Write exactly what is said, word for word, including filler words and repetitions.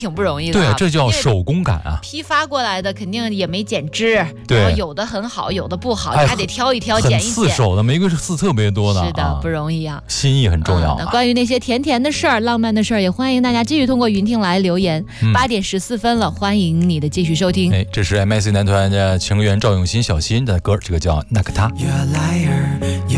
挺不容易的、 啊。对，这叫手工感啊。 批发过来的肯定也没剪枝， 对， 然后有的很好，有的不好，你还得挑一挑，剪一剪。 很刺手的，每个是刺特别多的。 是的，不容易啊。 心意很重要、啊嗯。那关于那些甜甜的事儿、浪漫的事儿，也欢迎大家继续通过云听来留言。八、嗯、点十四分了，欢迎你的继续收听。 哎，这是 M I C 男团的成员赵咏欣、小新的歌，这个叫《那个他》。